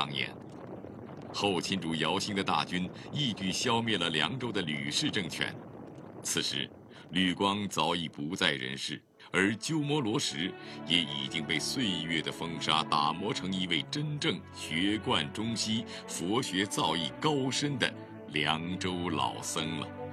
上演。后秦主姚兴的大军一举消灭了凉州的吕氏政权。此时，吕光早已不在人世，而鸠摩罗什也已经被岁月的风沙打磨成一位真正学贯中西、佛学造诣高深的凉州老僧了。